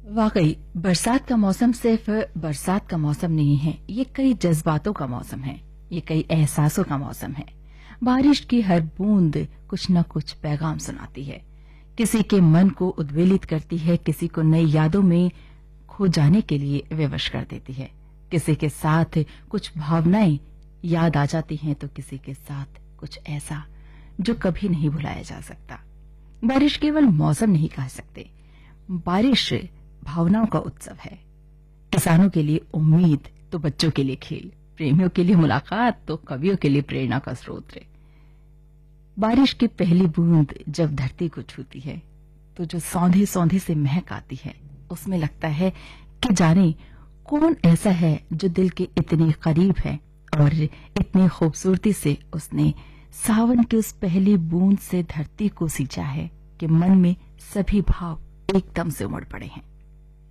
वाकई बरसात का मौसम सिर्फ बरसात का मौसम नहीं है, ये कई जज्बातों का मौसम है, ये कई एहसासों का मौसम है। बारिश की हर बूंद कुछ न कुछ पैगाम सुनाती है, किसी के मन को उद्वेलित करती है, किसी को नई यादों में खो जाने के लिए विवश कर देती है, किसी के साथ कुछ भावनाएं याद आ जाती हैं तो किसी के साथ कुछ ऐसा जो कभी नहीं भुलाया जा सकता। बारिश केवल मौसम नहीं कह सकते, बारिश भावनाओं का उत्सव है। किसानों के लिए उम्मीद तो बच्चों के लिए खेल, प्रेमियों के लिए मुलाकात तो कवियों के लिए प्रेरणा का स्रोत है। बारिश की पहली बूंद जब धरती को छूती है तो जो सौंधी सौंधी से महक आती है, उसमें लगता है कि जाने कौन ऐसा है जो दिल के इतने करीब है और इतनी खूबसूरती से उसने सावन की उस पहली बूंद से धरती को सींचा है कि मन में सभी भाव एकदम से उमड़ पड़े हैं।